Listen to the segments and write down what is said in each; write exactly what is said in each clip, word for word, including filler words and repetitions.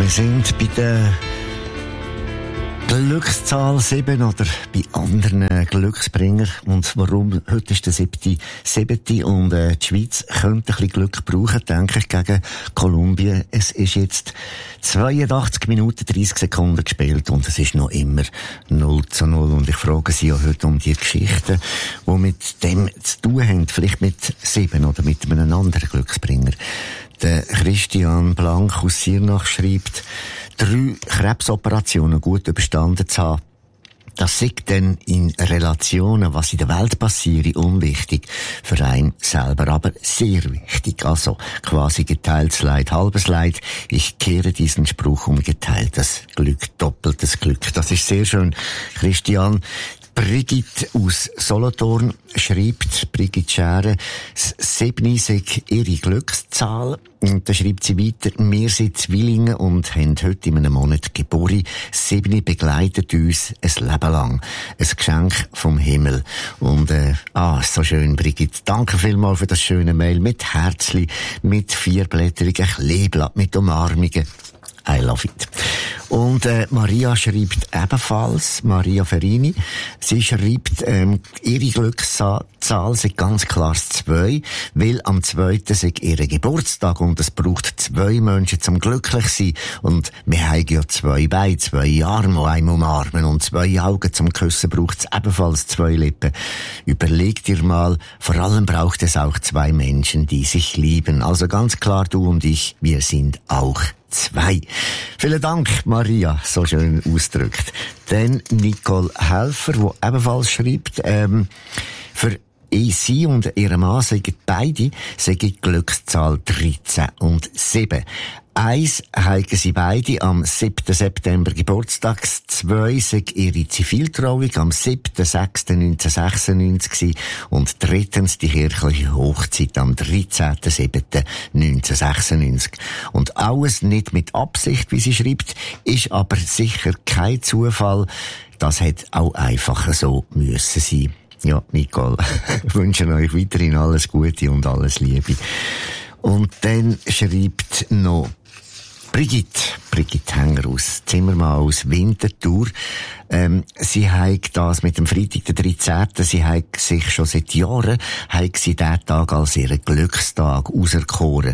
Wir sind bei der Glückszahl sieben oder bei anderen Glücksbringer. Und warum? Heute ist der siebte siebte und äh, die Schweiz könnte ein bisschen Glück brauchen, denke ich, gegen Kolumbien. Es ist jetzt zweiundachtzig Minuten dreißig Sekunden gespielt und es ist noch immer null zu null. Und ich frage Sie ja heute um die Geschichten, die mit dem zu tun haben, vielleicht mit sieben oder mit einem anderen Glücksbringer. Der Christian Blank aus Siernach schreibt, drei Krebsoperationen gut überstanden zu haben. Das sei dann in Relationen, was in der Welt passiert, unwichtig. Für einen selber aber sehr wichtig. Also quasi geteiltes Leid, halbes Leid. Ich kehre diesen Spruch um: geteiltes Glück, doppeltes Glück. Das ist sehr schön, Christian. Brigitte aus Solothurn schreibt, Brigitte Schäre, sieben sei ihre Glückszahl. Und dann schreibt sie weiter, wir sind Zwillinge und haben heute in einem Monat Geburt. Sieben begleitet uns ein Leben lang. Ein Geschenk vom Himmel. Und, äh, ah, so schön, Brigitte. Danke vielmals für das schöne Mail mit Herzli, mit vierblättrigen Kleeblatt, mit Umarmungen. I love it. Und äh, Maria schreibt ebenfalls, Maria Ferini, sie schreibt, ähm, ihre Glückszahl sei ganz klar zwei, weil am zweiten sei ihr Geburtstag und es braucht zwei Menschen zum glücklich sein. Und wir haben ja zwei Beine, zwei Arme, die einem umarmen und zwei Augen zum Küssen braucht es ebenfalls zwei Lippen. Überleg dir mal, vor allem braucht es auch zwei Menschen, die sich lieben. Also ganz klar, du und ich, wir sind auch zwei. Vielen Dank, Maria, so schön ausgedrückt. Dann Nicole Helfer, die ebenfalls schreibt, ähm, für sie und ihre Mann sagen beide, sagen Glückszahl dreizehn und sieben. Eins haben sie beide am siebten September Geburtstag, zwei sind ihre Ziviltrauung am siebten sechsten neunzehnhundertsechsundneunzig und drittens die kirchliche Hochzeit am dreizehnten siebten neunzehnhundertsechsundneunzig. Und alles nicht mit Absicht, wie sie schreibt, ist aber sicher kein Zufall. Das hätte auch einfach so müssen sein. Ja, Nicole, ich wünsche euch weiterhin alles Gute und alles Liebe. Und dann schreibt noch Brigitte, Brigitte Hänger aus Zimmermann aus Winterthur. Ähm, sie hat das mit dem Freitag, der dreizehnten Sie hat sich schon seit Jahren, hat sie diesen Tag als ihren Glückstag auserkoren.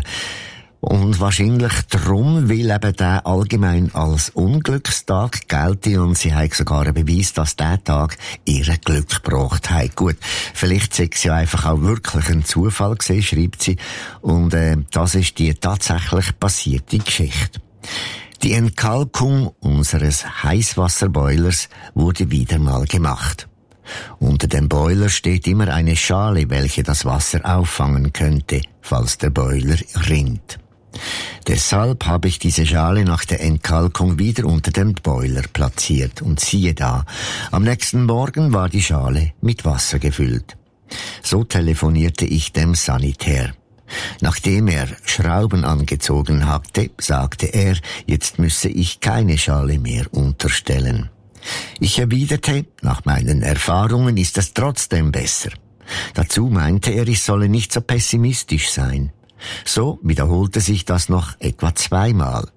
Und wahrscheinlich darum, weil eben der allgemein als Unglückstag gelte und sie hat sogar einen Beweis, dass der Tag ihr Glück gebracht hat. Gut, vielleicht sei es ja einfach auch wirklich ein Zufall gewesen, schreibt sie. Und äh, das ist die tatsächlich passierte Geschichte. Die Entkalkung unseres Heißwasserboilers wurde wieder mal gemacht. Unter dem Boiler steht immer eine Schale, welche das Wasser auffangen könnte, falls der Boiler rinnt. Deshalb habe ich diese Schale nach der Entkalkung wieder unter dem Boiler platziert und siehe da, am nächsten Morgen war die Schale mit Wasser gefüllt. So telefonierte ich dem Sanitär. Nachdem er Schrauben angezogen hatte, sagte er, jetzt müsse ich keine Schale mehr unterstellen. Ich erwiderte, nach meinen Erfahrungen ist es trotzdem besser. Dazu meinte er, ich solle nicht so pessimistisch sein. So wiederholte sich das noch etwa zweimal.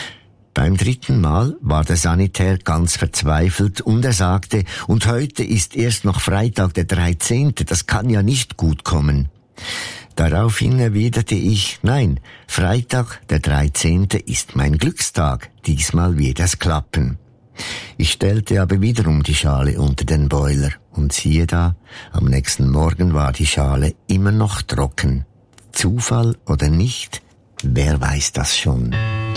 Beim dritten Mal war der Sanitär ganz verzweifelt und er sagte, und heute ist erst noch Freitag der dreizehnte Das kann ja nicht gut kommen. Daraufhin erwiderte ich, nein, Freitag der dreizehnte ist mein Glückstag, diesmal wird es klappen. Ich stellte aber wiederum die Schale unter den Boiler und siehe da, am nächsten Morgen war die Schale immer noch trocken. Zufall oder nicht, wer weiß das schon.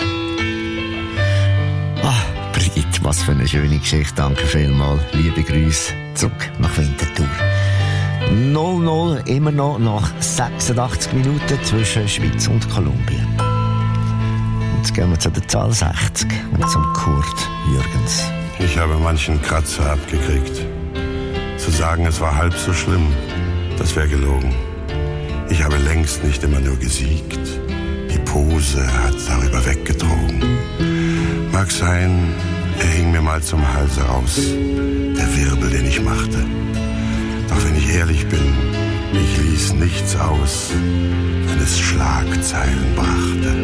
Ah, Brigitte, was für eine schöne Geschichte, danke vielmals. Liebe Grüße zurück nach Winterthur. null null, immer noch nach sechsundachtzig Minuten zwischen Schweiz und Kolumbien. Und jetzt gehen wir zu der Zahl sechzig und zum Kurt Jürgens. Ich habe manchen Kratzer abgekriegt. Zu sagen, es war halb so schlimm, das wäre gelogen. Ich habe längst nicht immer nur gesiegt. Die Pose hat darüber weggetrogen. Mag sein, er hing mir mal zum Halse raus, der Wirbel, den ich machte. Doch wenn ich ehrlich bin, ich ließ nichts aus, wenn es Schlagzeilen brachte.